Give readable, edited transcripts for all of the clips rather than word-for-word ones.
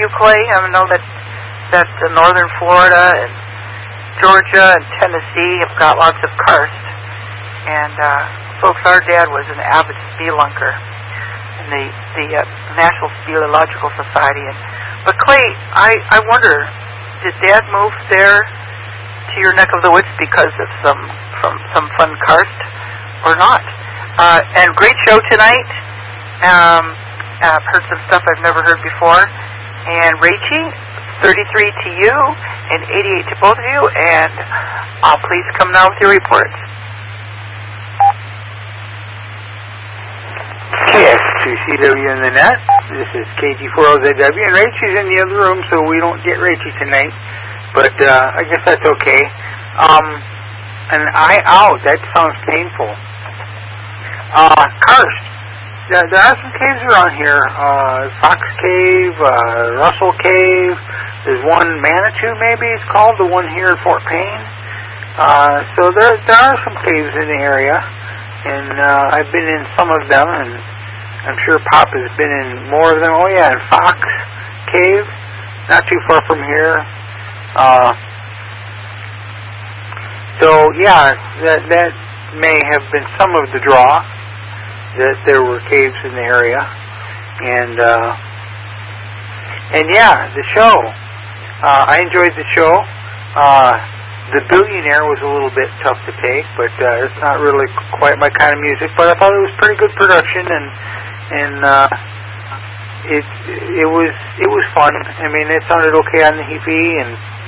Clay. I know that northern Florida and Georgia and Tennessee have got lots of karst. And folks, our dad was an avid spelunker in the National Speleological Society. But Clay, I wonder, did Dad move there to your neck of the woods because of some fun karst or not? And great show tonight. I've heard some stuff I've never heard before. And Rachie, 33 to you and 88 to both of you. And please come now with your reports. KX2CW in the net. This is KG4OZW, and Rachie's in the other room, so we don't get Rachie tonight. But I guess that's okay. An eye out. That sounds painful. Karst. There are some caves around here. Fox Cave, Russell Cave. There's one Manitou, maybe it's called, the one here in Fort Payne. So there are some caves in the area, and I've been in some of them, and I'm sure Pop has been in more of them. Oh yeah, in Fox Cave, not too far from here. So yeah, that may have been some of the draw, that there were caves in the area, and yeah, the show. I enjoyed the show. The Billionaire was a little bit tough to take, but it's not really quite my kind of music. But I thought it was pretty good production, and it was fun. I mean, it sounded okay on the Heapy, and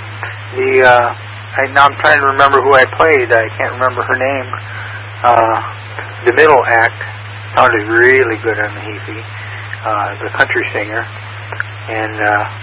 now I'm trying to remember who I played. I can't remember her name. The middle act sounded really good on the Heapy, the country singer, and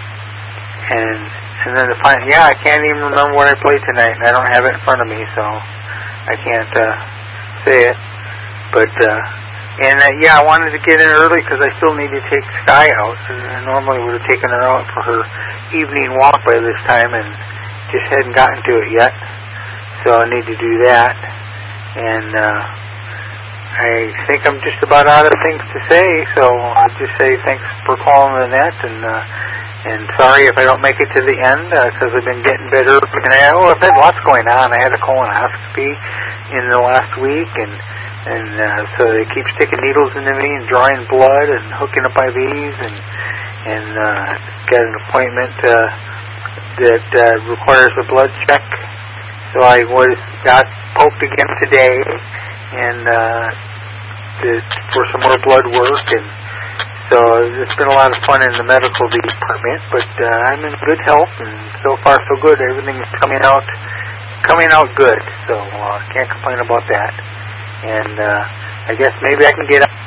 then the final. Yeah, I can't even remember what I played tonight, and I don't have it in front of me, so I can't say it. But yeah, I wanted to get in early because I still need to take Sky out, and I normally would have taken her out for her evening walk by this time, and just hadn't gotten to it yet. So I need to do that, and I think I'm just about out of things to say. So I'll just say thanks for calling the net, and sorry if I don't make it to the end, because I've been getting better. And I've had lots going on. I had a colonoscopy in the last week, and so they keep sticking needles into me and drawing blood and hooking up IVs, and got an appointment that requires a blood check. So I got poked again today, and for some more blood work, and so it's been a lot of fun in the medical department, but I'm in good health, and so far so good. Everything's coming out good, so can't complain about that. And I guess maybe I can get out.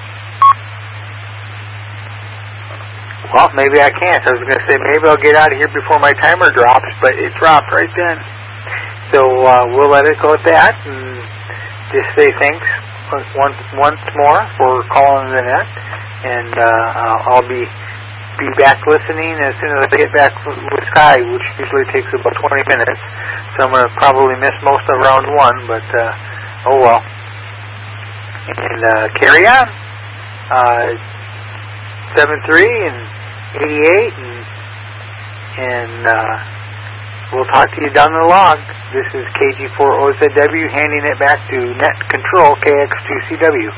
Well, maybe I can't. I was going to say maybe I'll get out of here before my timer drops, but it dropped right then. So we'll let it go at that, and just say thanks once more for calling the net. And I'll be back listening as soon as I get back with Sky, which usually takes about 20 minutes. So I'm going to probably miss most of round one, but oh well. And carry on. 7-3 and 88, and we'll talk to you down the log. This is KG4OZW handing it back to Net Control KX2CW.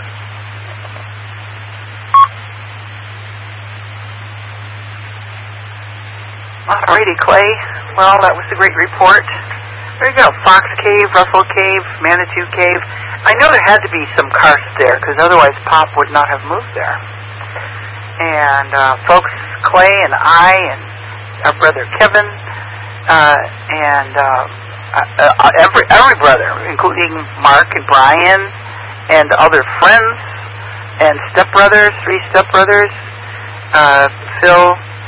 Alrighty, Clay. Well, that was a great report. There you go. Fox Cave, Russell Cave, Manitou Cave. I know there had to be some karst there, because otherwise Pop would not have moved there. And folks, Clay and I and our brother Kevin, and every brother, including Mark and Brian and other friends and stepbrothers, 3 stepbrothers, Phil,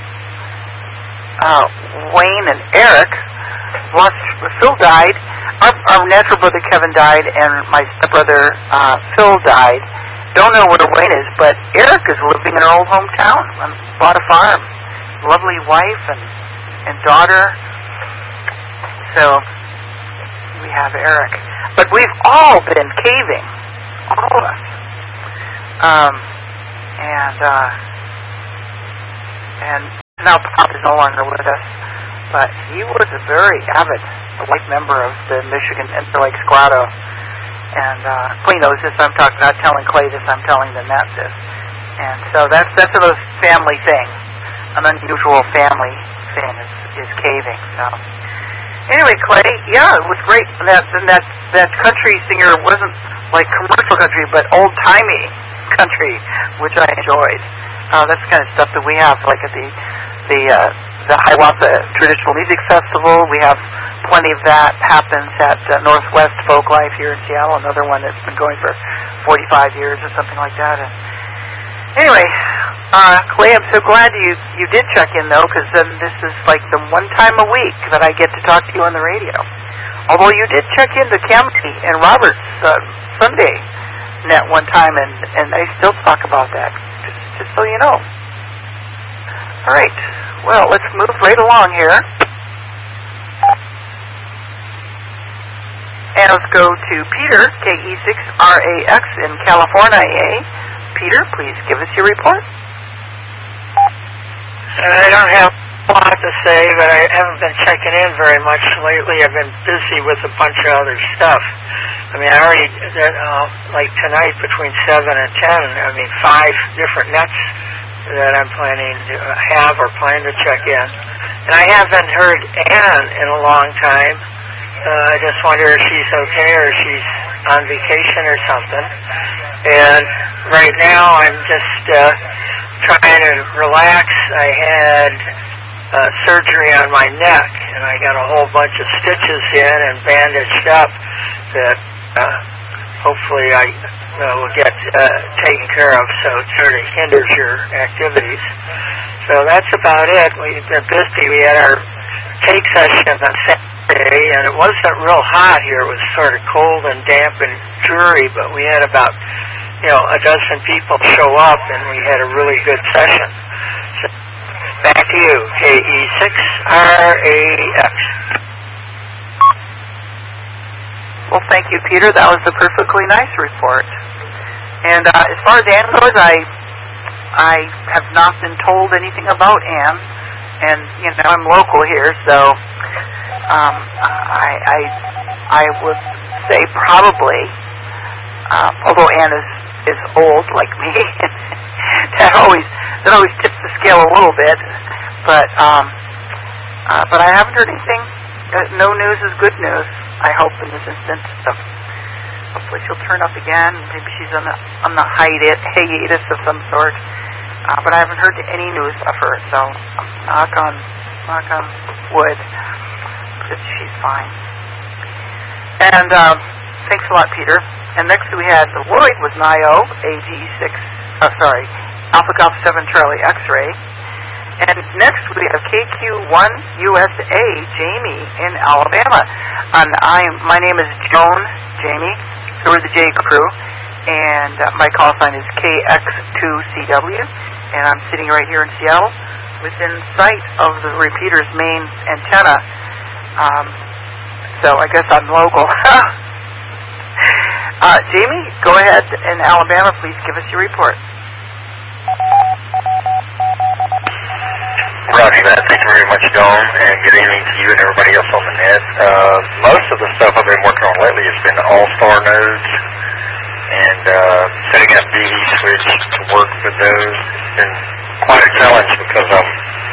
Wayne, and Eric. Phil died. Our natural brother Kevin died, and my stepbrother Phil died. Don't know where Wayne is, but Eric is living in our old hometown and bought a farm. Lovely wife and daughter. So we have Eric. But we've all been caving. All of us. And Now Pop is no longer with us, but he was a very avid, member of the Michigan Interlake Grotto. And Clay knows this. I'm not telling Clay this. I'm telling the Nat this. And so that's a family thing. An unusual family thing is caving. So anyway, Clay, yeah, it was great. That country singer wasn't like commercial country, but old timey country, which I enjoyed. That's the kind of stuff that we have, like at the Hiawatha Traditional Music Festival. We have plenty of that. Happens at Northwest Folk Life here in Seattle, another one that's been going for 45 years or something like that. And anyway, Clay, I'm so glad you did check in, though, because then this is like the one time a week that I get to talk to you on the radio. Although you did check into Campy and Robert's Sunday net one time, and they still talk about that, just so you know. All right, well, let's move right along here. And let's go to Peter, KE6RAX in California. Peter, please give us your report. I don't have a lot to say, but I haven't been checking in very much lately. I've been busy with a bunch of other stuff. I mean, I already did, like tonight between 7 and 10, 5 different nets that I'm planning to have or plan to check in. And I haven't heard Ann in a long time. I just wonder if she's okay or if she's on vacation or something. And right now I'm just trying to relax. I had surgery on my neck, and I got a whole bunch of stitches in and bandaged up that hopefully I will get taken care of, so it sort of hinders your activities. So that's about it. We've been busy. We had our cake session on Saturday, and it wasn't real hot here. It was sort of cold and damp and dreary, but we had about a dozen people show up, and we had a really good session. So, back to you, KE6RAX. Well, thank you, Peter. That was a perfectly nice report. And as far as Ann goes, I have not been told anything about Ann, and I'm local here, so I would say probably, although Ann is old like me, that always tips the scale a little bit, but I haven't heard anything. No news is good news, I hope, in this instance. So hopefully she'll turn up again. Maybe she's on the hiatus of some sort. But I haven't heard any news of her, so knock on wood that she's fine. And thanks a lot, Peter. And next we had Lloyd with NIO, Alpha Golf 7 Charlie X-Ray. And next we have KQ1 USA, Jamie in Alabama. And my name is Joan Jamie, so we're the J Crew, and my call sign is KX2CW, and I'm sitting right here in Seattle within sight of the repeater's main antenna. So I guess I'm local. Jamie, go ahead in Alabama, please give us your report. Roger that. Thank you very much, Dawn, and good evening to you and everybody else on the net. Most of the stuff I've been working on lately has been all-star nodes, and setting up DV switch to work with those has been quite a challenge because I'm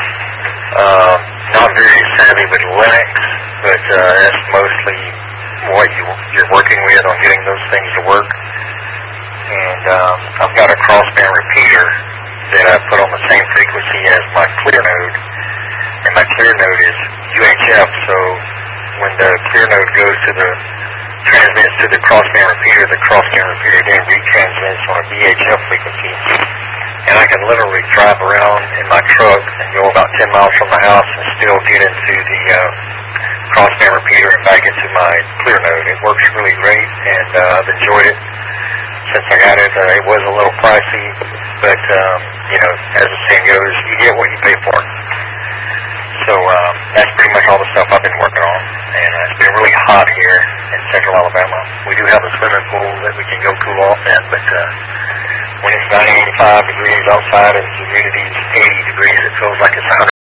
not very savvy with Linux, but that's mostly what you're working with on getting those things to work. And I've got a crossband repeater that I put on the same frequency as my clear node, and my clear node is UHF, so when the clear node transmits to the crossband repeater then retransmits on a VHF frequency, and I can literally drive around in my truck and go about 10 miles from the house and still get into the crossband repeater and back into my clear node. It works really great, and I've enjoyed it since I got it. It was a little pricey, but as the saying goes, you get what you pay for. So that's pretty much all the stuff I've been working on, and it's been really hot here in central Alabama. We do have a swimming pool that we can go cool off in, but when it's 90, 85 degrees outside and the humidity is 80 degrees, it feels like it's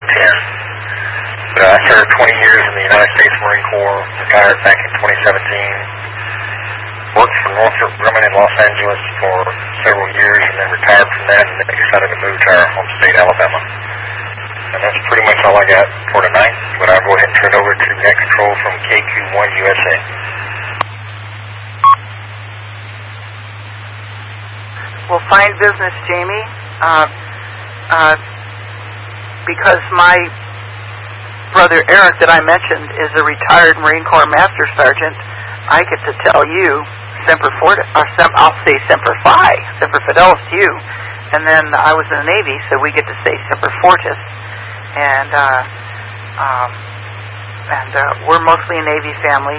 United States Marine Corps, retired back in 2017. Worked for Northrop Grumman in Los Angeles for several years and then retired from that and then decided to move to our home state, Alabama. And that's pretty much all I got for tonight, but I'll go ahead and turn it over to Net Control from KQ1 USA. Well, fine business, Jamie. Because my brother Eric that I mentioned is a retired Marine Corps Master Sergeant, I get to tell you Semper Fortis, I'll say Semper Fi, Semper Fidelis to you. And then I was in the Navy, so we get to say Semper Fortis. And we're mostly a Navy family.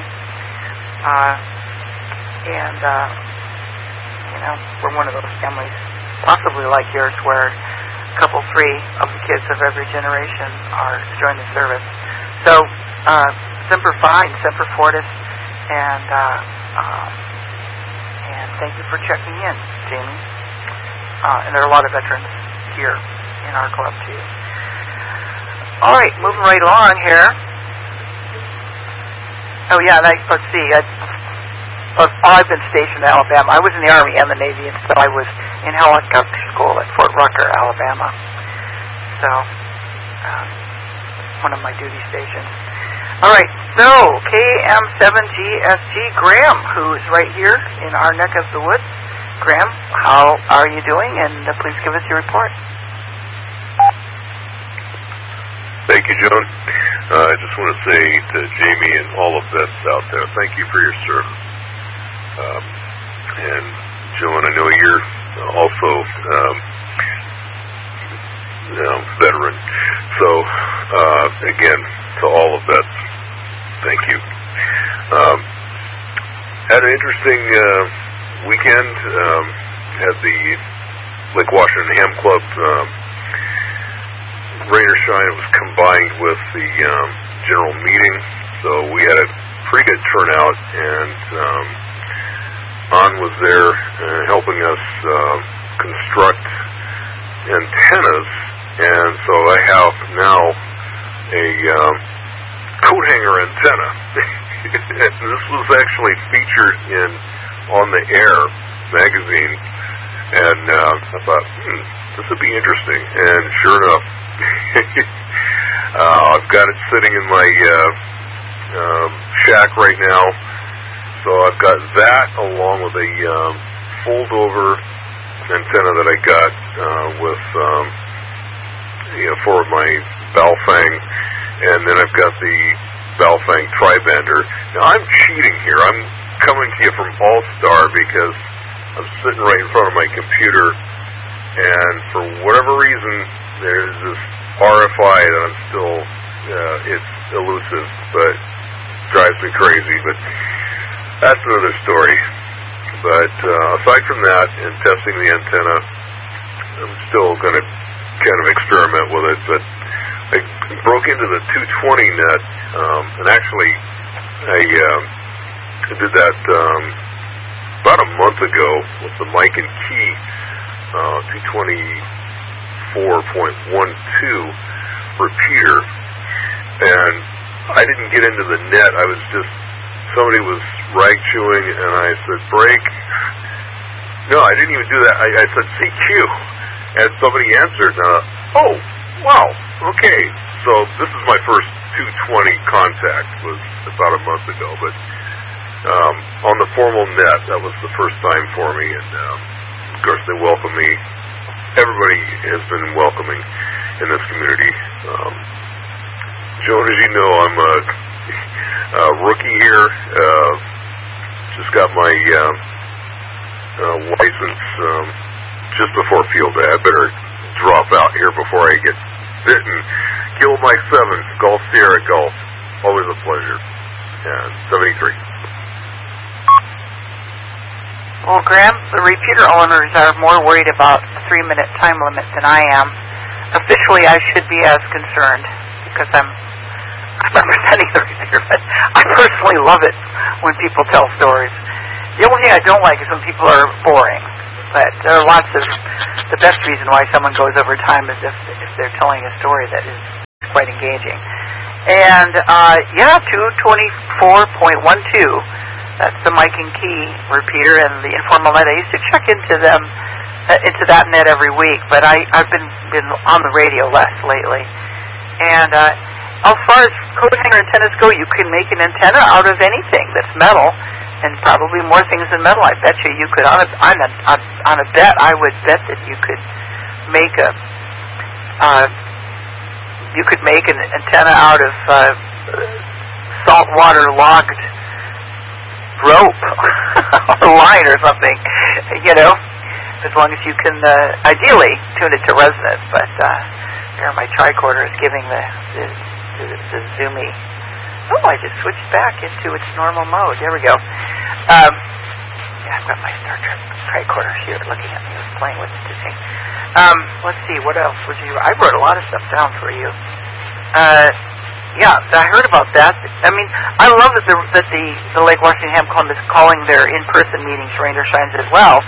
We're one of those families, possibly like yours, where three of the kids of every generation are to join the service. So, Semper Fi and Semper Fortis, and thank you for checking in, Jamie. And there are a lot of veterans here in our club, too. All right, moving right along here. Oh, yeah, let's see. I've been stationed in Alabama. I was in the Army and the Navy, and so I was in helicopter school at Fort Rucker, Alabama. So, one of my duty stations. All right, so KM7GSG, Graham, who is right here in our neck of the woods. Graham, how are you doing? And please give us your report. Thank you, Joan. I just want to say to Jamie and all of vets out there, thank you for your service. And Joan, I know you're also veteran. So, again, to all of vets, thank you. Had an interesting weekend. Had the Lake Washington Ham Club rain or shine. It was combined with the general meeting, so we had a pretty good turnout, and An was there helping us construct antennas, and so I have now a coat hanger antenna. This was actually featured in On the Air magazine, and I thought, this would be interesting, and sure enough, I've got it sitting in my shack right now. So I've got that along with a fold-over antenna that I got with for my Baofeng, and then I've got the Baofeng Tribander. Now I'm cheating here. I'm coming to you from All-Star because I'm sitting right in front of my computer, and for whatever reason, there's this RFI that I'm still, it's elusive, but drives me crazy, but that's another story. But aside from that, and testing the antenna, I'm still going to kind of experiment with it, but I broke into the 220 net, and actually I did that about a month ago with the Mike and Key 224.12 repeater, and I didn't get into the net. I was just, somebody was rag chewing, and I said, break. No, I didn't even do that. I said, CQ, and somebody answered, oh, wow, okay. So this is my first 220 contact, was about a month ago, but on the formal net, that was the first time for me, and of course they welcome me. Everybody has been welcoming in this community. Joan, as you know, I'm a rookie here. Just got my license just before field day. I better drop out here before I get bitten. Killed my 7, Golf Sierra Golf. Always a pleasure. And 73. Well, Graham, the repeater owners are more worried about a 3-minute time limit than I am. Officially, I should be as concerned because I'm representing the repeater, but I personally love it when people tell stories. The only thing I don't like is when people are boring. But there are lots of, the best reason why someone goes over time is if they're telling a story that is quite engaging. And, 224.12. That's the Mike and Key repeater and the informal net. I used to check into them, into that net every week, but I've been on the radio less lately. And as far as coat hanger antennas go, you can make an antenna out of anything that's metal, and probably more things than metal. I bet you could, on a bet, I would bet that you could make an antenna out of saltwater logged rope or line or something, as long as you can ideally tune it to resonance. But there, my tricorder is giving the zoomy. Oh, I just switched back into its normal mode. There we go. I've got my Star Trek tricorder here looking at me, playing with it. Let's see, what else would you? I wrote a lot of stuff down for you. I heard about that. I mean, I love that the Lake Washington Ham Club is calling their in-person meetings Rain or Shines as well.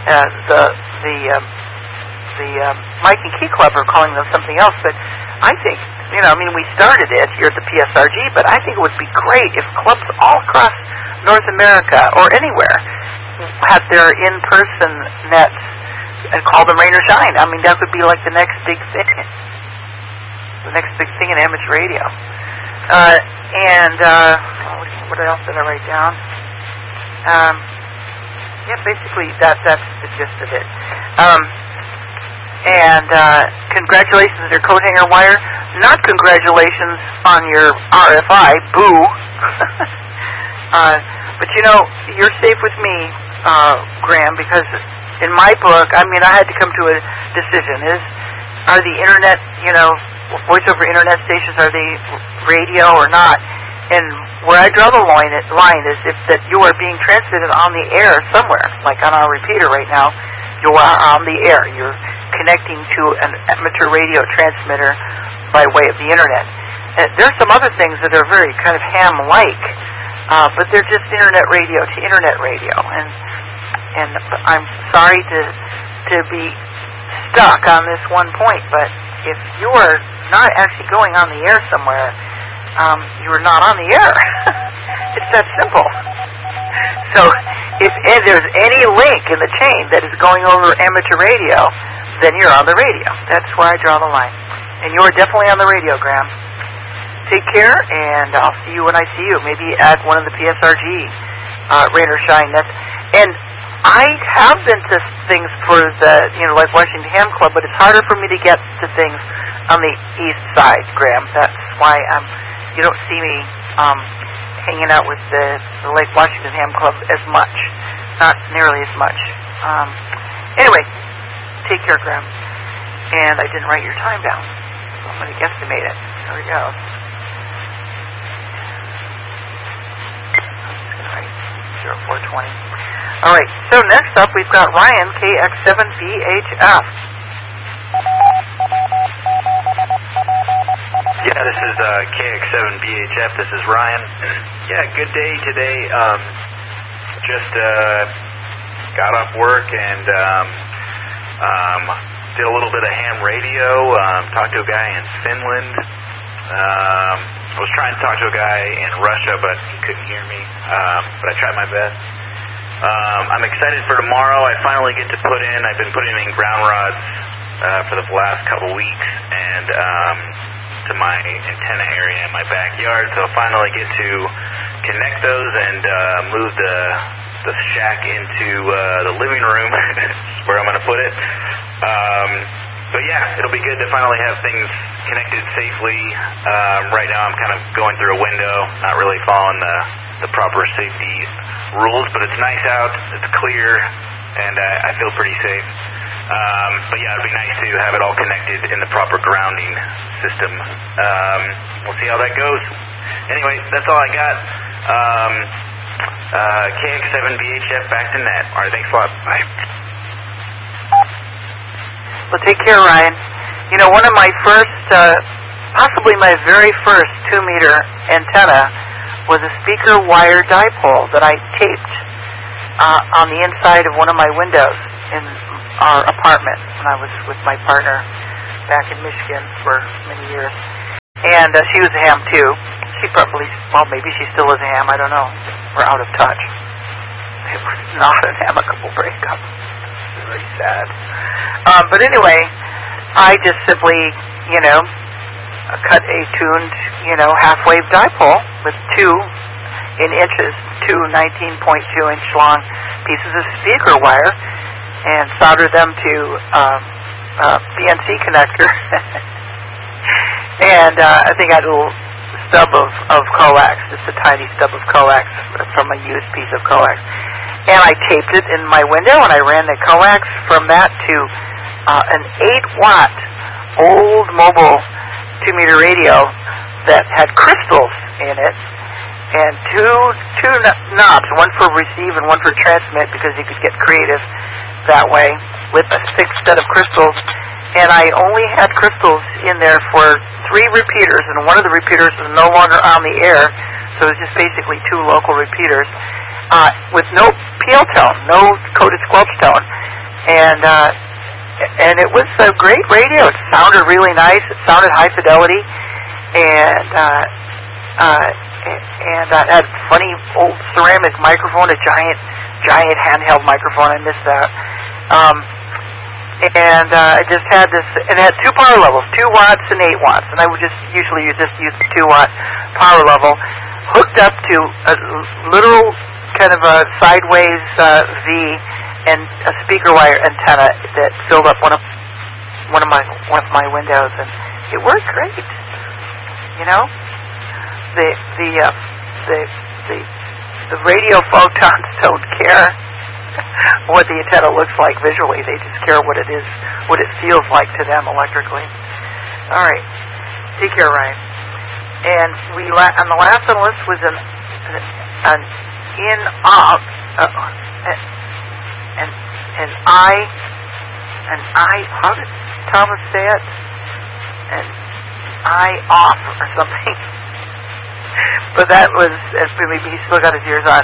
The Mike and Key Club are calling them something else, but I think, we started it here at the PSRG, but I think it would be great if clubs all across North America or anywhere had their in-person nets and called them Rain or Shine. I mean, that would be like the next big thing. The next big thing in amateur radio. What else did I write down? Basically that's the gist of it. Congratulations on your coat hanger wire. Not congratulations on your RFI. Boo. But you're safe with me, Graham, because in my book, I had to come to a decision. Are the internet, voice over internet stations, are they radio or not? And where I draw the line is if that you are being transmitted on the air somewhere, like on our repeater right now, you are on the air. You're connecting to an amateur radio transmitter by way of the internet. There's some other things that are very kind of ham-like, but they're just internet radio to internet radio. And I'm sorry to be stuck on this one point, but if you are not actually going on the air somewhere, you are not on the air. It's that simple. So if there's any link in the chain that is going over amateur radio, then you're on the radio. That's where I draw the line. And you're definitely on the radio, Graham. Take care, and I'll see you when I see you. Maybe at one of the PSRG Rain or Shine nets. And I have been to things for the, like Washington Ham Club, but it's harder for me to get to things on the east side, Graham. That's why you don't see me hanging out with the Lake Washington Ham Club as much. Not nearly as much. Anyway, take care, Graham. And I didn't write your time down, so I'm going to guesstimate it. There we go. I'm just going to write 0420. All right, so next up we've got Ryan, KX7BHF. Yeah, this is KX7BHF. This is Ryan. Yeah, good day today. Just got off work and did a little bit of ham radio. Talked to a guy in Finland. I was trying to talk to a guy in Russia, but he couldn't hear me. But I tried my best. I'm excited for tomorrow. I finally get to I've been putting in ground rods for the last couple weeks, and to my antenna area in my backyard, so I'll finally get to connect those and move the shack into the living room where I'm going to put it. So yeah, it'll be good to finally have things connected safely. Right now I'm kind of going through a window, not really following the proper safety rules, but it's nice out, it's clear, and I feel pretty safe. But yeah, it'd be nice to have it all connected in the proper grounding system. We'll see how that goes. Anyway, that's all I got. KX7BHF back to net. All right, thanks a lot. Bye. Well, take care, Ryan. One of my first, possibly my very first 2-meter antenna was a speaker wire dipole that I taped on the inside of one of my windows in our apartment when I was with my partner back in Michigan for many years. And she was a ham, too. She probably, well, maybe she still is a ham. I don't know. We're out of touch. It was not an amicable breakup. It was really sad. But anyway, I just simply, cut a tuned, half-wave dipole with two 19.2-inch long pieces of speaker wire and soldered them to BNC connector. And I think I had a little stub of coax, just a tiny stub of coax from a used piece of coax. And I taped it in my window, and I ran the coax from that to an 8-watt old mobile 2-meter radio that had crystals in it, and two knobs, one for receive and one for transmit, because you could get creative that way with a fixed set of crystals. And I only had crystals in there for 3 repeaters, and one of the repeaters was no longer on the air, so it was just basically 2 local repeaters with no PL tone, no coded squelch tone. And it was a great radio. It sounded really nice. It sounded high fidelity, and I had a funny old ceramic microphone, a giant handheld microphone. I missed that. I just had this, and it had 2 power levels, 2 watts and 8 watts. And I would usually use the 2-watt power level, hooked up to a literal kind of a sideways V and a speaker wire antenna that filled up one of my windows, and it worked great. The radio photons don't care what the antenna looks like visually. They just care what it is, what it feels like to them electrically. All right, take care, Ryan. And on the last on the list was an how did Thomas say it? An eye off or something. But that was, maybe he still got his ears on.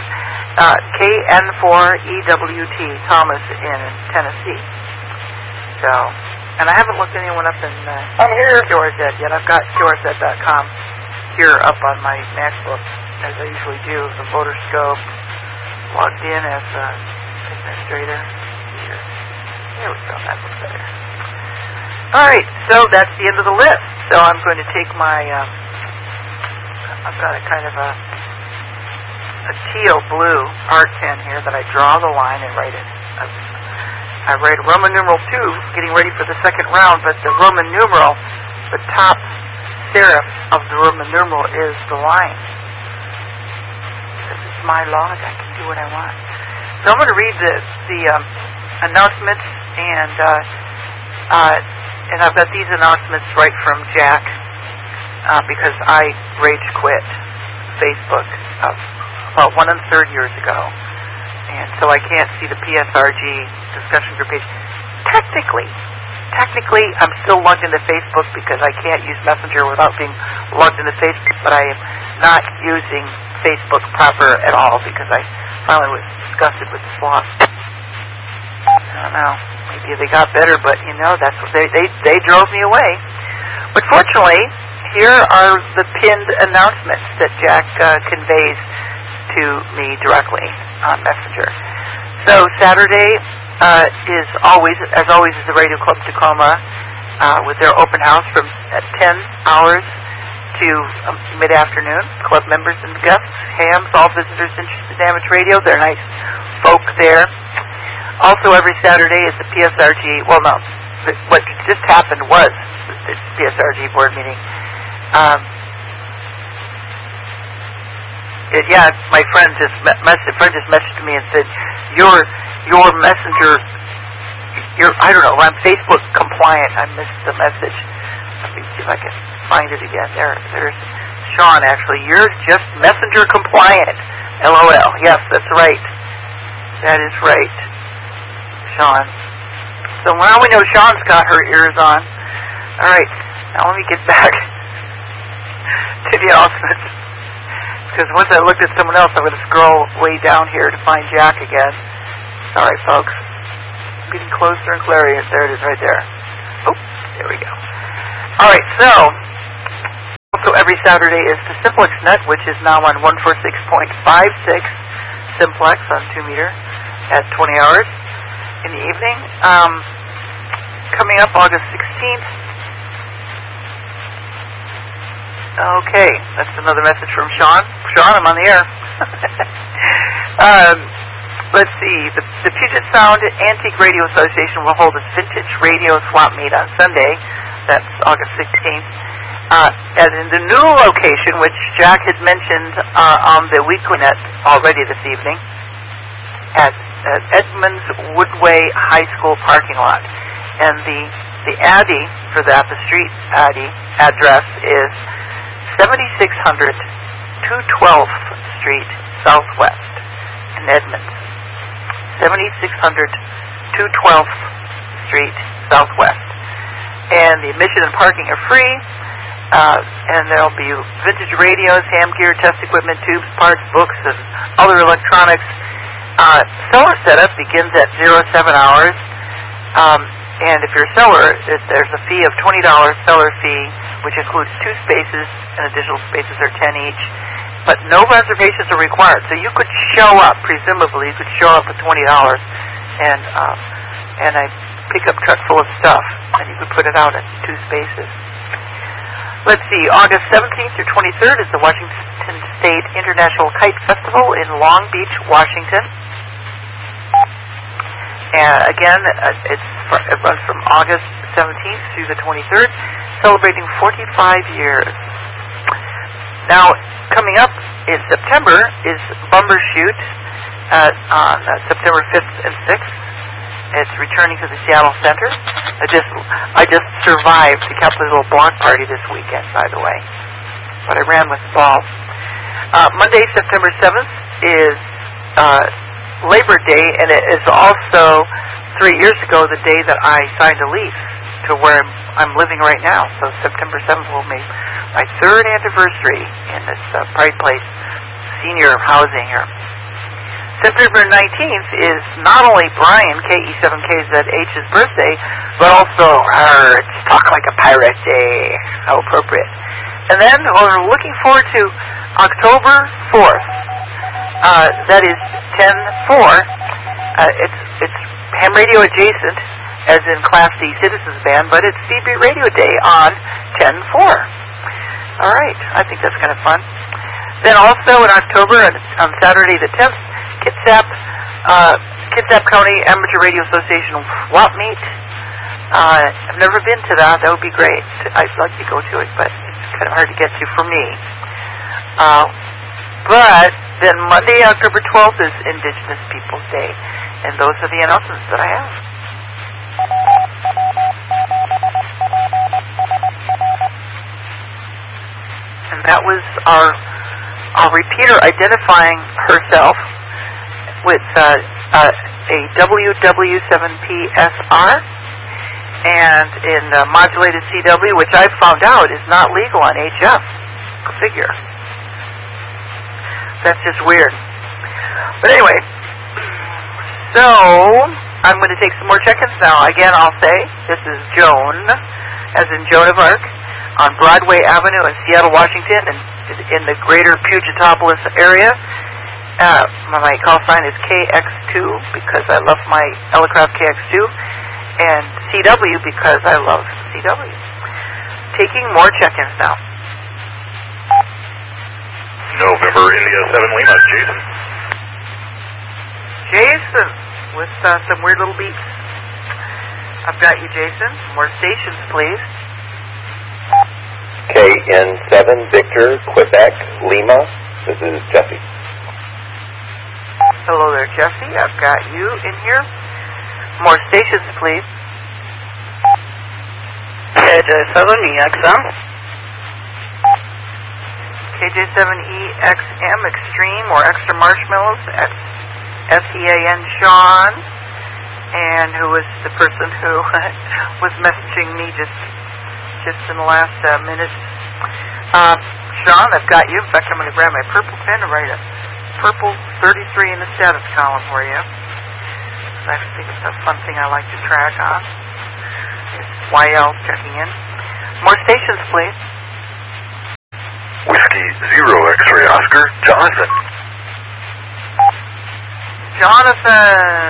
KN4EWT, Thomas in Tennessee. So, and I haven't looked anyone up in QRZ yet. I've got QRZ.com here up on my MacBook, as I usually do, the voter scope, logged in as administrator. Here. There we go, that looks better. Alright, so that's the end of the list. So I'm going to take my, I've got a kind of a teal blue art pen here that I draw the line and write it. I write Roman numeral 2, getting ready for the second round, but the Roman numeral, the top serif of the Roman numeral is the line. This is my log. I can do what I want. So I'm going to read the announcements, and I've got these announcements right from Jack because I rage quit Facebook about 1 1/3 years ago, and so I can't see the PSRG discussion group page. Technically, I'm still logged into Facebook because I can't use Messenger without being logged into Facebook, but I am not using Facebook proper at all because I finally was disgusted with the sloth. I don't know. Maybe they got better, but that's what they drove me away. But fortunately, here are the pinned announcements that Jack conveys to me directly on Messenger. So Saturday is always is the Radio Club Tacoma with their open house from 10 hours to mid-afternoon. Club members and guests, hams, all visitors interested in amateur radio. They're nice folk there. Also, every Saturday is the PSRG. Well, no, what just happened was the PSRG board meeting. My friend just messaged me and said, your Messenger, I don't know, I'm Facebook compliant. I missed the message. Let me see if I can find it again. There's Sean, actually. You're just Messenger compliant. LOL. Yes, that's right. That is right, Sean. So now we know Sean's got her ears on. All right. Now let me get back to the announcements. Because once I looked at someone else, I'm going to scroll way down here to find Jack again. Sorry, folks. I'm getting closer and clearer. There it is right there. Oh, there we go. All right, so Saturday is the Simplex Net, which is now on 146.56 Simplex on 2 meter at 20 hours in the evening. Coming up August 16th. Okay, that's another message from Sean. Sean, I'm on the air. Let's see. The Puget Sound Antique Radio Association will hold its Vintage Radio Swap Meet on Sunday. That's August 16th. And in the new location, which Jack had mentioned on the Weeklynet already this evening, at Edmonds Woodway High School parking lot. And the Addy for that, the street Addy address is 7600 212th Street Southwest in Edmonds. 7600 212th Street Southwest. And the admission and parking are free. And there'll be vintage radios, ham gear, test equipment, tubes, parts, books, and other electronics. Seller setup begins at 07 hours. And if you're a seller, there's a fee of $20 seller fee, which includes 2 spaces, and additional spaces are 10 each. But no reservations are required. So you could show up, presumably, you could show up with $20 and a pickup truck full of stuff, and you could put it out in 2 spaces. Let's see, August 17th through 23rd is the Washington State International Kite Festival in Long Beach, Washington. And again, it runs from August 17th through the 23rd, celebrating 45 years. Now, coming up in September is Bumbershoot on September 5th and 6th. It's returning to the Seattle Center. I just survived the Capitol Hill block party this weekend, by the way. But I ran with the ball. Monday, September 7th is Labor Day, and it is also 3 years ago the day that I signed a lease to where I'm living right now. So September 7th will be my 3rd anniversary in this Pride Place senior housing here. September 19th is not only Brian, KE7KZH's birthday, but also it's Talk Like a Pirate Day. How appropriate. And then we're looking forward to October 4th. That is 10-4. It's ham radio adjacent, as in Class D Citizens Band, but it's CB Radio Day on 10-4. All right, I think that's kind of fun. Then also in October, on Saturday the 10th, Kitsap County Amateur Radio Association Swap Meet. I've never been to that. That would be great. I'd like to go to it, but it's kind of hard to get to for me. But then Monday, October 12th is Indigenous Peoples Day. And those are the announcements that I have. And that was our repeater identifying herself with a WW7PSR and in modulated CW, which I found out is not legal on HF. Go figure. That's just weird. But anyway, so I'm going to take some more check-ins now. Again, I'll say this is Joan, as in Joan of Arc, on Broadway Avenue in Seattle, Washington, and in the greater Pugetopolis area. My call sign is KX2 because I love my Elecraft KX2, and CW because I love CW. Taking more check-ins now. November India 7 Lima, Jason. Jason, with some weird little beats. I've got you, Jason. More stations, please. KN7 Victor, Quebec, Lima. This is Jesse. Hello there, Jesse. I've got you in here. More stations, please. KJ7EXM. KJ7EXM Extreme or Extra Marshmallows at SEAN Sean, and who was the person who was messaging me just in the last minute. Sean, I've got you. In fact, I'm going to grab my purple pen and write a purple 33 in the status column for you. I think it's a fun thing I like to track on. It's YL checking in. More stations, please. Yankee 0 X-ray Oscar, Jonathan. Jonathan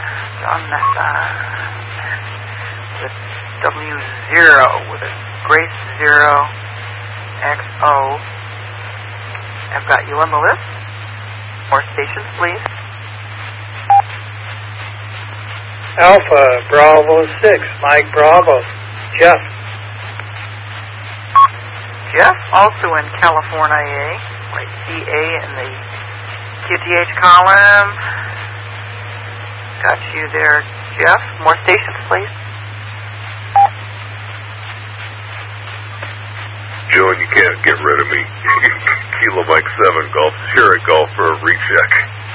with W0 with a Grace 0 XO. I've got you on the list. More stations, please. Alpha, Bravo 6, Mike Bravo, Jeff. Jeff, also in California, right, CA in the QTH column. Got you there, Jeff. More stations, please. Joe, you can't get rid of me. Kilo Mike 7 Golf, Sierra Golf for a recheck.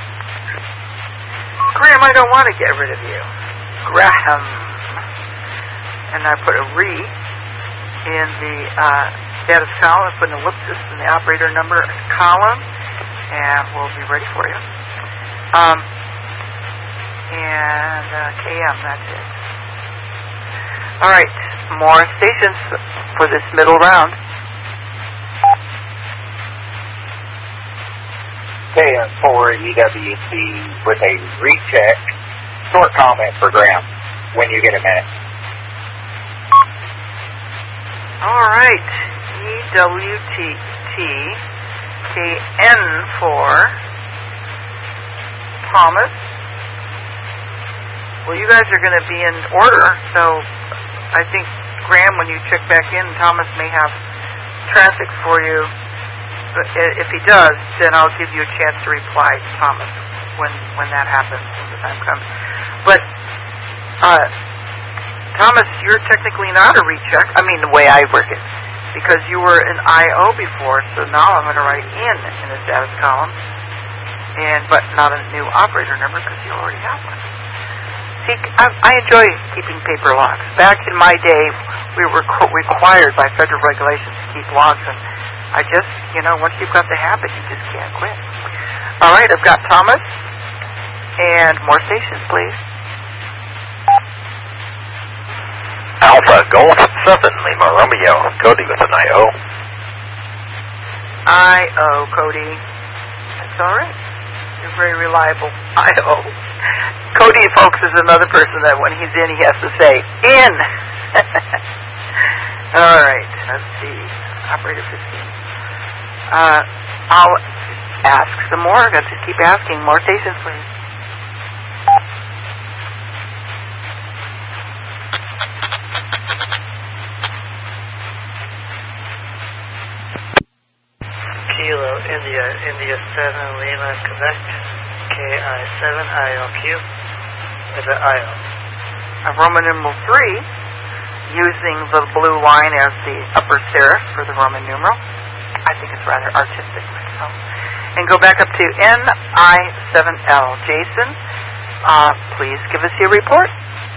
Graham, I don't want to get rid of you. Graham. And I put a re in the status column. I put an ellipsis in the operator number column, and we'll be ready for you. And KM, that's it. All right, more stations for this middle round. KM4 EWC with a recheck. Short comment for Graham when you get a minute. All right, EWTKN4 Thomas. Well, you guys are going to be in order, so I think, Graham, when you check back in, Thomas may have traffic for you. But if he does, then I'll give you a chance to reply to Thomas when that happens, when the time comes. But, Thomas, you're technically not a recheck. I mean, the way I work it. Because you were an IO before, so now I'm going to write in the status column. But not a new operator number because you already have one. See, I enjoy keeping paper logs. Back in my day, we were required by federal regulations to keep logs, and I just, once you've got the habit, you just can't quit. All right, I've got Thomas, and more stations, please. Alpha, Golf 7, Lima Romeo, Cody with an IO. IO, Cody. That's all right. You're very reliable. IO. Cody, folks, is another person that when he's in, he has to say, in. All right, let's see. Operator 15. I'll ask some more. I've got to keep asking. More stations, please. Kilo, India 7, Lima, Quebec, KI7, IOQ, with an IO. Roman numeral 3, using the blue line as the upper serif for the Roman numeral. I think it's rather artistic myself. And go back up to NI7L. Jason, please give us your report.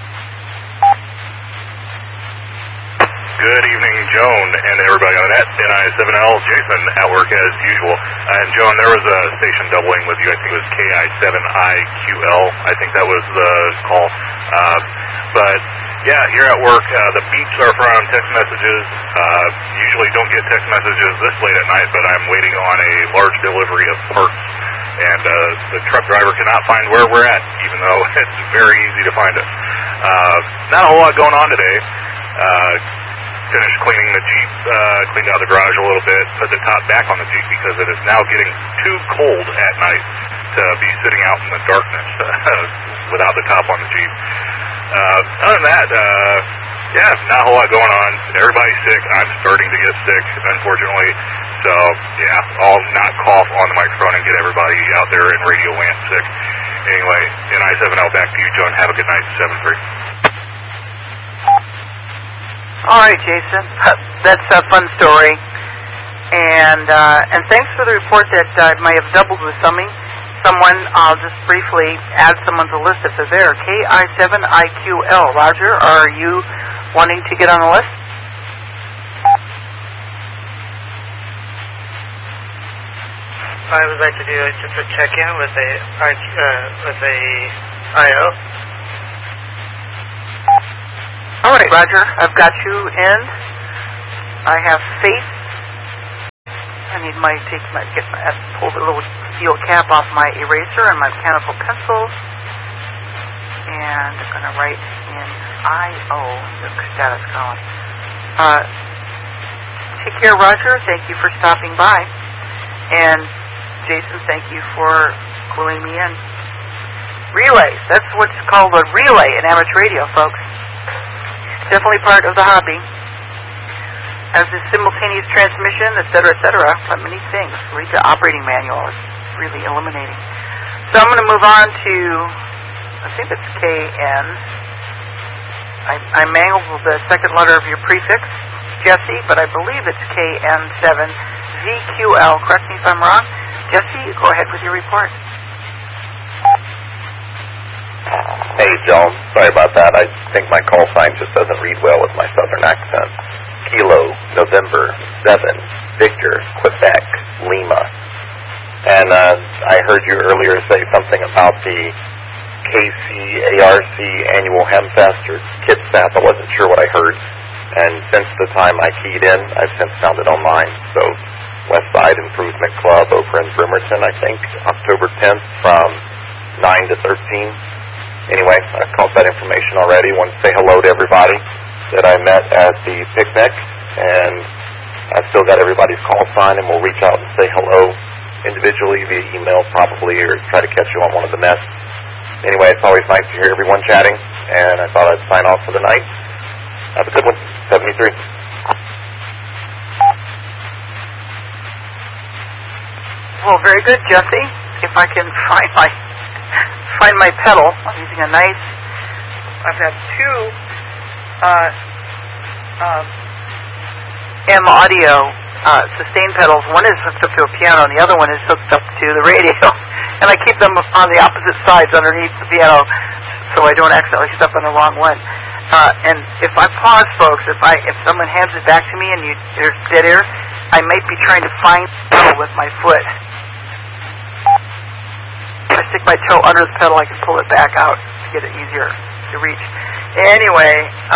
Good evening, Joan, and everybody on the net. NI7L, Jason, at work as usual. And Joan, there was a station doubling with you. I think it was KI7IQL. I think that was the call. But yeah, here at work, the beeps are from text messages. Usually don't get text messages this late at night, but I'm waiting on a large delivery of parts. And the truck driver cannot find where we're at, even though it's very easy to find us. Not a whole lot going on today. Finished cleaning the Jeep, cleaned out the garage a little bit, put the top back on the Jeep because it is now getting too cold at night to be sitting out in the darkness without the top on the Jeep. Other than that, yeah, not a whole lot going on. Everybody's sick. I'm starting to get sick, unfortunately. So, yeah, I'll not cough on the microphone and get everybody out there in radio land sick. Anyway, NI7L, back to you, Joan. Have a good night, 7-3. All right, Jason. That's a fun story. And thanks for the report that I might have doubled with someone. I'll just briefly add someone to the list if they're there. KI7IQL. Roger, are you wanting to get on the list? I would like to do just a check-in with a IO. All right, Roger. I've got you in. I have faith I need pull the little steel cap off my eraser and my mechanical pencil. And I'm going to write in I-O, the status column. Take care, Roger. Thank you for stopping by. And Jason, thank you for cluing me in. Relays. That's what's called a relay in amateur radio, folks. Definitely part of the hobby. As is simultaneous transmission, etc., many things. Read the operating manual. It's really illuminating. So I'm going to move on to, I think it's KN. I mangled the second letter of your prefix, Jesse, but I believe it's KN7ZQL. Correct me if I'm wrong. Jesse, go ahead with your report. Hey, Joan. Sorry about that. I think my call sign just doesn't read well with my southern accent. Kilo, November, 7, Victor, Quebec, Lima. And I heard you earlier say something about the KCARC annual Hemfest or KidSap. I wasn't sure what I heard. And since the time I keyed in, I've since found it online. So West Side Improvement Club over in Bremerton, I think, October 10th from 9 to 13. Anyway, I've caught that information already. Want to say hello to everybody that I met at the picnic, and I've still got everybody's call sign, and we'll reach out and say hello individually via email probably, or try to catch you on one of the nests. Anyway, it's always nice to hear everyone chatting, and I thought I'd sign off for the night. Have a good one. 73. Well, very good, Jesse. If I can find my pedal, I'm using a nice, I've had two M Audio sustain pedals. One is hooked up to a piano, and the other one is hooked up to the radio. And I keep them on the opposite sides underneath the piano, so I don't accidentally step on the wrong one. And if I pause, folks, if someone hands it back to me and there's dead air, I might be trying to find the pedal with my foot. If I stick my toe under the pedal, I can pull it back out to get it easier to reach. Anyway,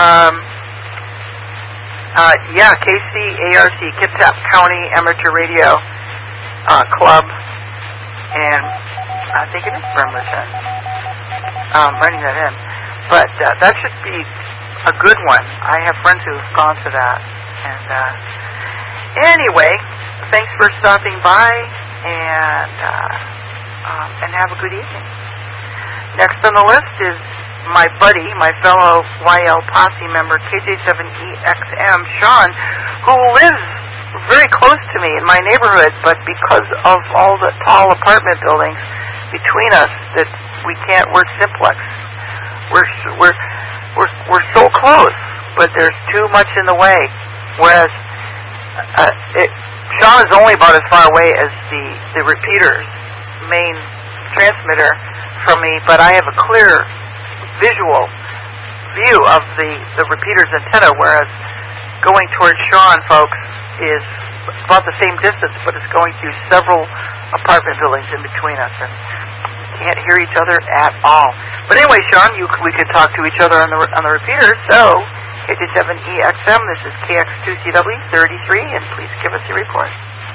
KCARC, Kitsap County Amateur Radio Club, and I think it is Bremerton. Writing that in. But that should be a good one. I have friends who have gone to that. And anyway, thanks for stopping by, and have a good evening. Next on the list is my buddy, my fellow YL Posse member, KJ7EXM, Sean, who lives very close to me in my neighborhood, but because of all the tall apartment buildings between us, that we can't work simplex. We're so close, but there's too much in the way. Whereas Sean is only about as far away as the repeater's main transmitter from me, but I have a clear visual view of the repeater's antenna, whereas going towards Sean, folks, is about the same distance, but it's going through several apartment buildings in between us, and can't hear each other at all. But anyway, Sean, we could talk to each other on the repeater. So, KJ7EXM, this is KX2CW 33, and please give us your report.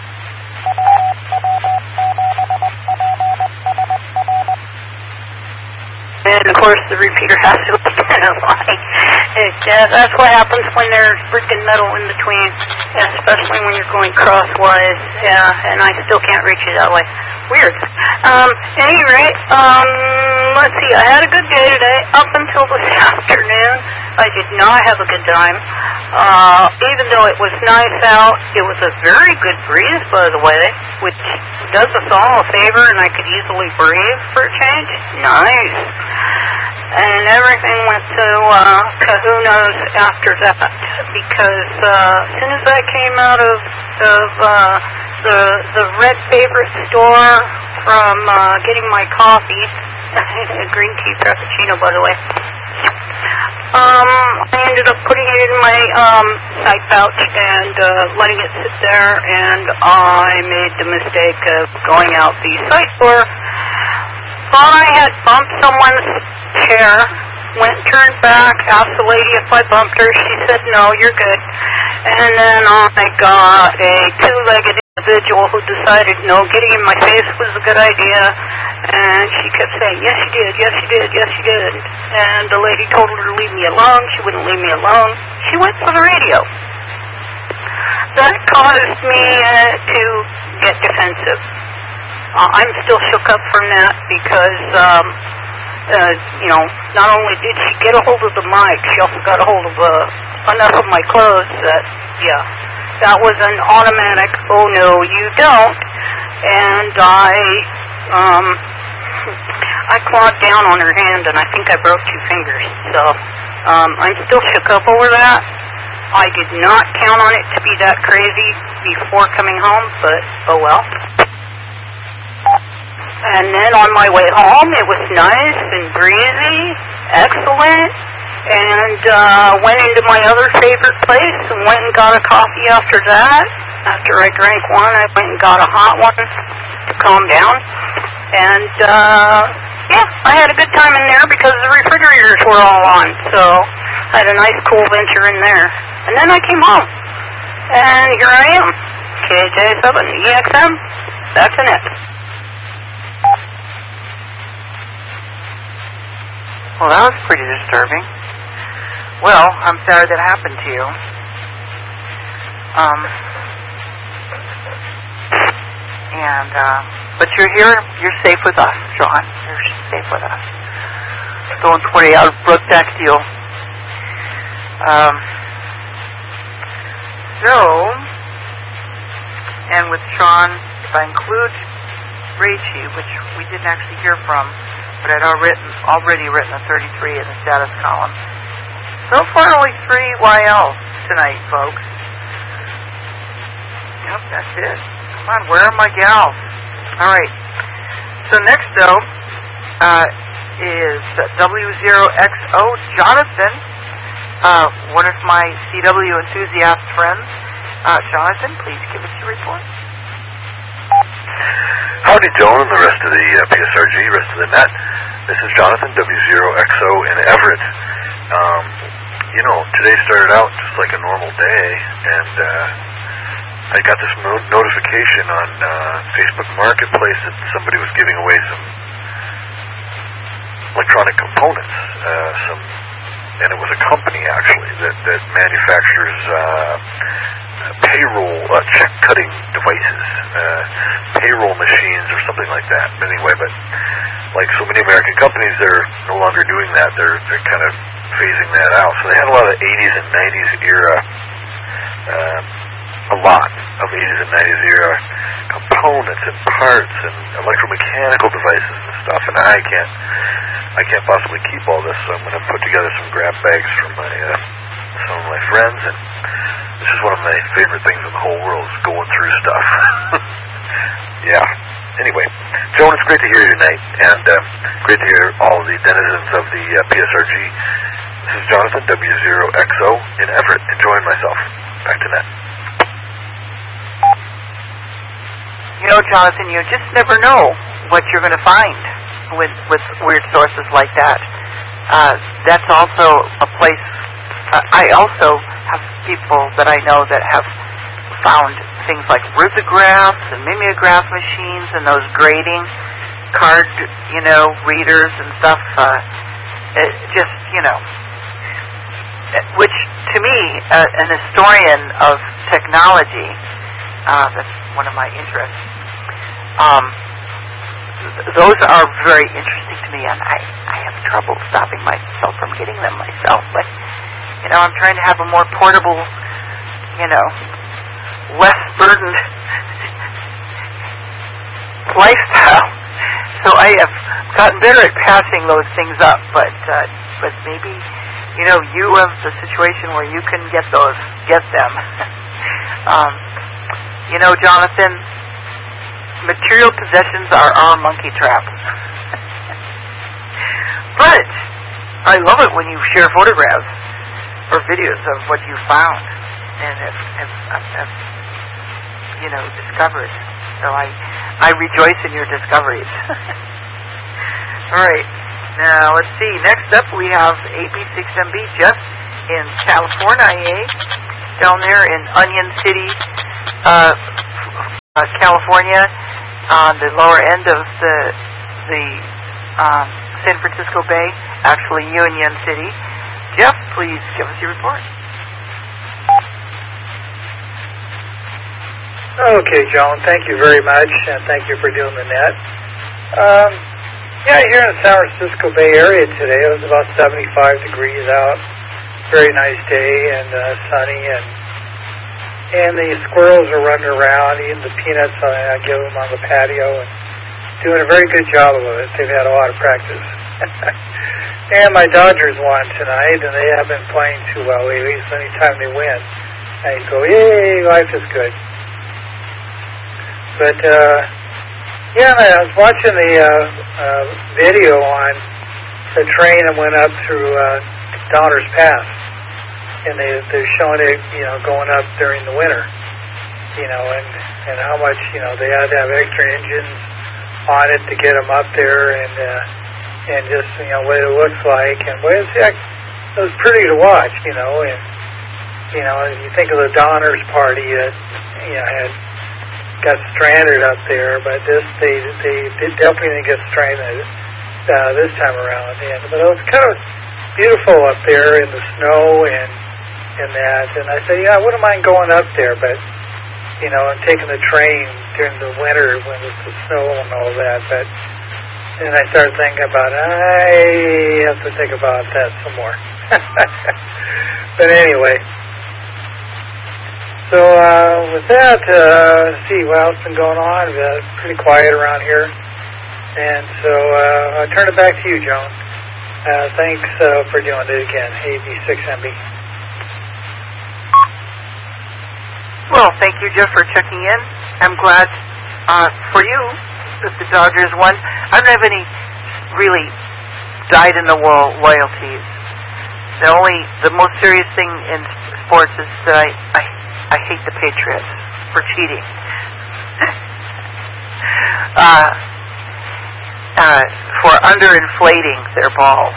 And of course, the repeater has to be kind of like that's what happens when there's freaking metal in between, especially when you're going crosswise. Yeah, and I still can't reach you that way. Weird. Any rate, let's see. I had a good day today up until this afternoon. I did not have a good time. Even though it was nice out, it was a very good breeze, by the way, which does us all a favor, and I could easily breathe for a change. Nice. And everything went to kahunas after that, because as soon as I came out of the Red Favorite store from getting my coffee, a green tea frappuccino, by the way, I ended up putting it in my side pouch and letting it sit there, and I made the mistake of going out the side door. Thought I had bumped someone's chair, turned back, asked the lady if I bumped her. She said, no, you're good. And then I got a two-legged individual individual who decided, no, getting in my face was a good idea. And she kept saying, yes, you did, yes, you did, yes, you did. And the lady told her to leave me alone. She wouldn't leave me alone. She went for the radio. That caused me to get defensive. I'm still shook up from that because, not only did she get a hold of the mic, she also got a hold of enough of my clothes that, that was an automatic, oh no, you don't. And I clawed down on her hand, and I think I broke 2 fingers. So I'm still shook up over that. I did not count on it to be that crazy before coming home, but oh well. And then on my way home, it was nice and breezy, excellent, and went into my other favorite place and went and got a coffee after that. After I drank one, I went and got a hot one to calm down. And, I had a good time in there because the refrigerators were all on, so I had a nice cool venture in there. And then I came home, and here I am, KJ7EXM, that's an it. Well, that was pretty disturbing. Well, I'm sorry that happened to you. But you're here, you're safe with us, John. You're safe with us. Stone 20 out of Brookneck deal. And with Sean, if I include Rachie, which we didn't actually hear from, but I'd already written a 33 in the status column. So far, only 3 YLs tonight, folks. Yep, that's it. Come on, where are my gals? All right. So next, though, is W0XO Jonathan, one of my CW enthusiast friends. Jonathan, please give us your report. Howdy, Joan, and the rest of the PSRG, rest of the net. This is Jonathan, W0XO in Everett. Today started out just like a normal day, and I got this notification on Facebook Marketplace that somebody was giving away some electronic components, and it was a company, actually, that manufactures payroll check-cutting devices, payroll machines or something like that. Anyway, but like so many American companies, they're no longer doing that. They're kind of phasing that out. So they had a lot of 80s and 90s era, a lot of 80s and 90s era components and parts and electromechanical devices and stuff. And I can't possibly keep all this, so I'm going to put together some grab bags for some of my friends, and this is one of my favorite things in the whole world, is going through stuff. Yeah. Anyway, Joan, it's great to hear you tonight, and great to hear all the denizens of the PSRG. This is Jonathan, W0XO in Everett, enjoying myself. Back to that. Jonathan, you just never know what you're going to find with weird sources like that. That's also a place. I also have people that I know that have found things like rissographs and mimeograph machines and those grading card, readers and stuff. Which to me, an historian of technology, that's one of my interests. Those are very interesting to me, and I have trouble stopping myself from getting them myself. But I'm trying to have a more portable, less burdened lifestyle. So I have gotten better at passing those things up, but maybe you have the situation where you can get them. Jonathan, material possessions are our monkey trap. But I love it when you share photographs or videos of what you found and have discovered. So I rejoice in your discoveries. All right. Now, let's see. Next up, we have AB6MB Jeff in California, down there in Onion City, California, on the lower end of the San Francisco Bay, actually Union City. Jeff, please give us your report. Okay, Joan, thank you very much, and thank you for doing the net. Here in the San Francisco Bay Area today, it was about 75 degrees out. Very nice day and sunny, and the squirrels are running around eating the peanuts I give them on the patio and doing a very good job of it. They've had a lot of practice. And my Dodgers won tonight, and they have been playing too well lately, so anytime they win, I go, yay, life is good. But, I was watching the video on the train that went up through Donner's Pass, and they're showing it, going up during the winter, and how much, they had to have extra engines on it to get them up there, and just, what it looks like, and it was pretty to watch, and, you think of the Donner's party that, had got stranded up there, but they definitely didn't get stranded this time around. But it was kind of beautiful up there in the snow and that. And I said, I wouldn't mind going up there, but and taking the train during the winter when it's the snow and all that. But then I started thinking about I have to think about that some more. But anyway. So with that, see what else has been going on. Pretty quiet around here. And so I'll turn it back to you, Joan. Thanks for doing it again, AB6MB. Well, thank you, Jeff, for checking in. I'm glad for you that the Dodgers won. I don't have any really dyed-in-the-wool loyalties. The most serious thing in sports is that I hate the Patriots for cheating. For underinflating their balls.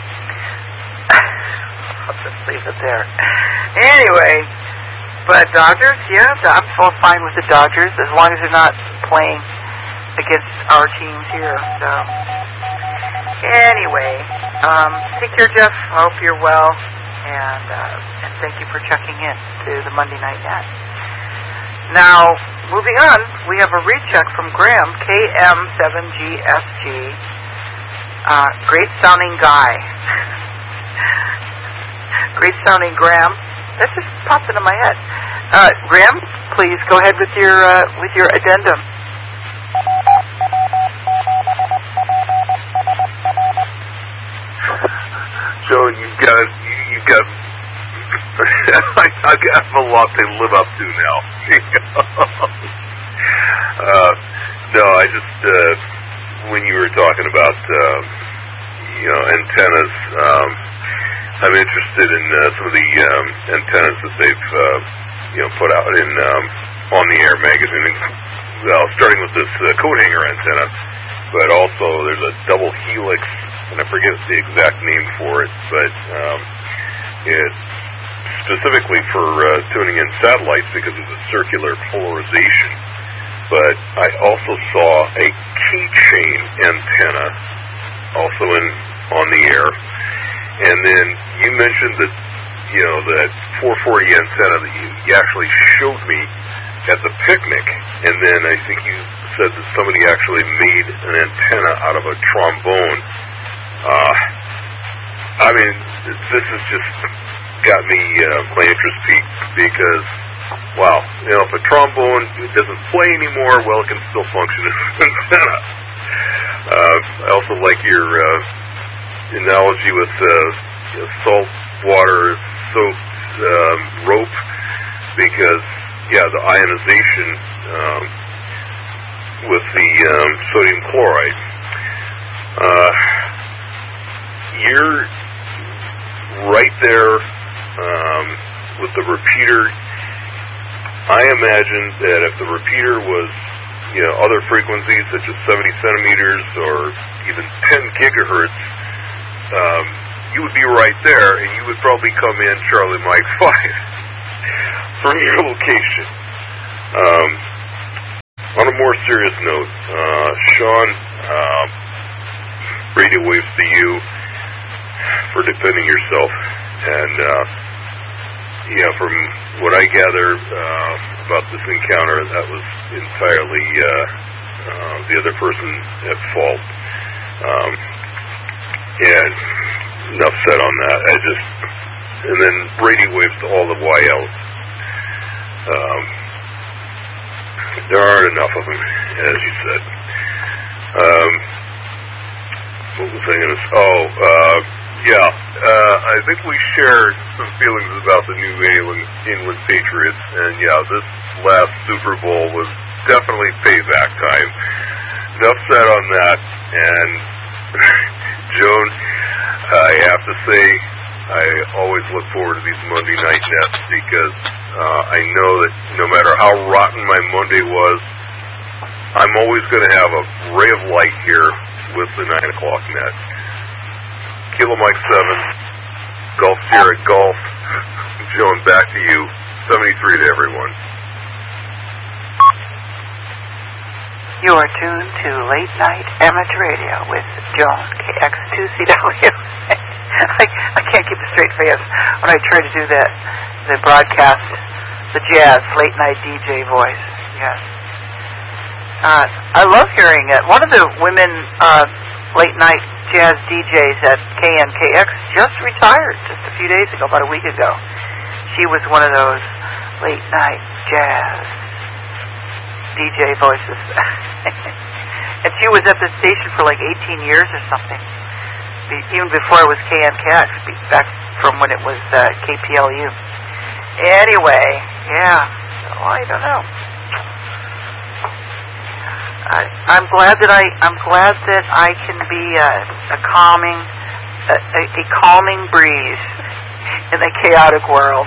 I'll just leave it there. Anyway, but Dodgers, I'm so fine with the Dodgers as long as they're not playing against our teams here. So, anyway, take care, Jeff. I hope you're well. And thank you for checking in to the Monday Night Net. Now, moving on, we have a recheck from Graham, KM7GSG. Great sounding guy. Great sounding Graham. That just popped into my head. Graham, please go ahead with your addendum. Joe, you've got I have a lot to live up to now. No, I just when you were talking about antennas, I'm interested in some of the antennas that they've put out in On the Air magazine. Well, starting with this coat hanger antenna, but also there's a double helix, and I forget the exact name for it, but it's specifically for tuning in satellites because of the circular polarization. But I also saw a keychain antenna also On the Air, and then you mentioned that that 440 antenna that you actually showed me at the picnic, and then I think you said that somebody actually made an antenna out of a trombone. This has just got me my interest peaked because, wow, if a trombone doesn't play anymore, well, it can still function as an antenna. I also like your analogy with salt water soaked rope because, the ionization with the sodium chloride. You're right there with the repeater. I imagine that if the repeater was, other frequencies such as 70 centimeters or even 10 gigahertz, you would be right there, and you would probably come in Charlie Mike 5 from your location. a more serious note, Sean, radio waves to you for defending yourself. And, from what I gather about this encounter, that was entirely the other person at fault. And enough said on that. And then radio waves to all the YLs. There aren't enough of them, as you said. What was I going to say? I think we share some feelings about the New England Patriots. And, this last Super Bowl was definitely payback time. Enough said on that. And, Joan, I have to say, I always look forward to these Monday night nets because I know that no matter how rotten my Monday was, I'm always going to have a ray of light here with the 9 o'clock net. Kilo Mike 7, Golf Sierra Golf. Joan, back to you. 73 to everyone. You are tuned to Late Night Amateur Radio with Joan, KX2CW. I can't keep a straight face when I try to do that, the broadcast, the jazz, late night DJ voice. Yes. I love hearing it. One of the women late night jazz DJs at KNKX just retired just a few days ago, about a week ago. She was one of those late night jazz DJ voices. And she was at the station for like 18 years or something. Even before it was KNKX, back from when it was KPLU. Anyway, I don't know. I'm glad that I can be a calming breeze in a chaotic world.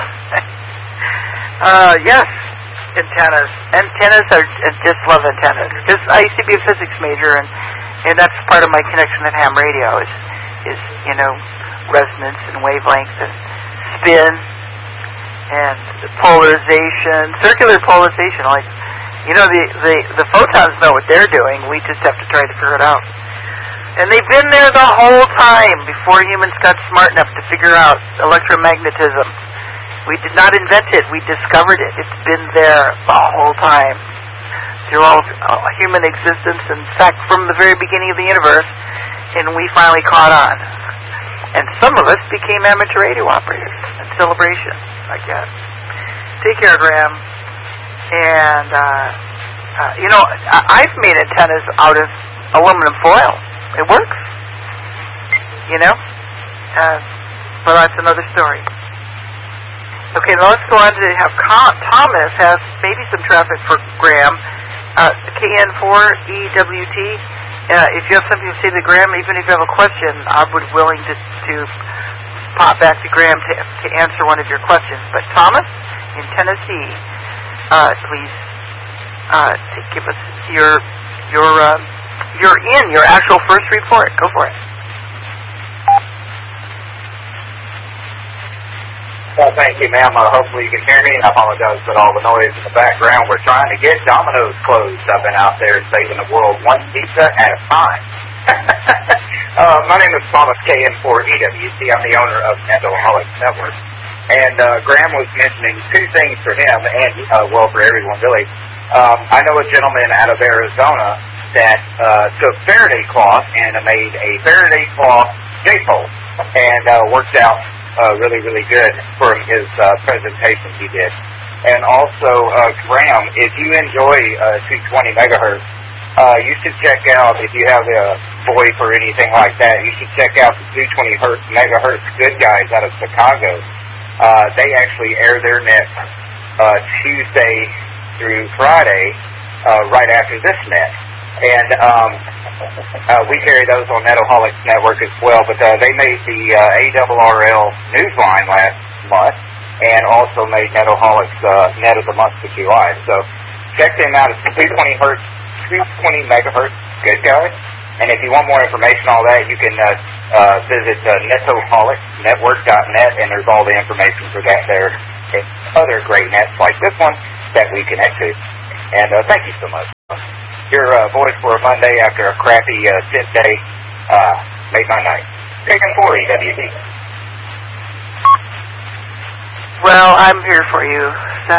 Yes, antennas. Antennas are just love antennas. Because I used to be a physics major, and that's part of my connection at ham radio is resonance and wavelength and spin and polarization, circular polarization. Like, the photons know what they're doing. We just have to try to figure it out. And they've been there the whole time before humans got smart enough to figure out electromagnetism. We did not invent it. We discovered it. It's been there the whole time through all human existence. In fact, from the very beginning of the universe. And we finally caught on. And some of us became amateur radio operators in celebration, I guess. Take care, Graham. And, I've made antennas out of aluminum foil. It works. But that's another story. Okay, now let's go on to have Thomas has maybe some traffic for Graham. KN4EWT. If you have something to say to Graham, even if you have a question, I would be willing to pop back to Graham to answer one of your questions. But Thomas, in Tennessee, please give us your actual first report. Go for it. Well, thank you, ma'am. Hopefully you can hear me. I apologize for all the noise in the background. We're trying to get Domino's closed. I've been out there saving the world one pizza at a time. My name is Thomas KN4EWC. I'm the owner of Mentalholics Network. And Graham was mentioning two things for him and, for everyone, really. I know a gentleman out of Arizona that took Faraday cloth and made a Faraday cloth J-pole and worked out really, really good for his presentation he did. And also, Graham, if you enjoy 220 megahertz, you should check out, if you have a VoIP or anything like that, you should check out the 220 megahertz good guys out of Chicago. They actually air their net Tuesday through Friday right after this net. And we carry those on Netaholics Network as well, but they made the ARRL Newsline last month and also made Netaholics Net of the Month for July. So check them out. It's 220 megahertz good guys. And if you want more information on all that, you can visit netaholicsnetwork.net, and there's all the information for that there and other great nets like this one that we connect to. And thank you so much. Your voice for a Monday after a crappy tip day made my night. Taking 40 WD. Well, I'm here for you, so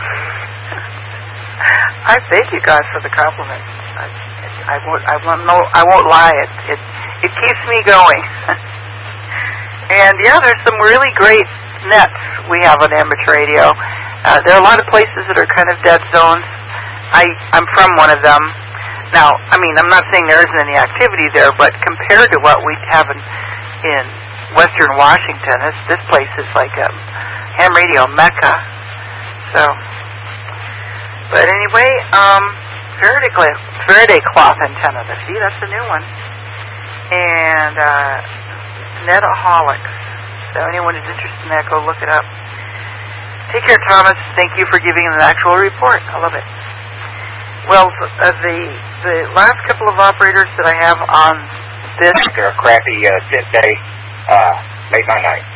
I thank you guys for the compliment. I won't lie. It keeps me going. And yeah, there's some really great nets we have on amateur radio. There are a lot of places that are kind of dead zones. I'm from one of them. Now, I mean, I'm not saying there isn't any activity there, but compared to what we have in Western Washington, this place is like a ham radio mecca. So, but anyway, Faraday cloth antenna. See, that's a new one. And Netaholics. So anyone who's interested in that, go look it up. Take care, Thomas. Thank you for giving an actual report. I love it. Well, the last couple of operators that I have on this... After a crappy tip day made my night.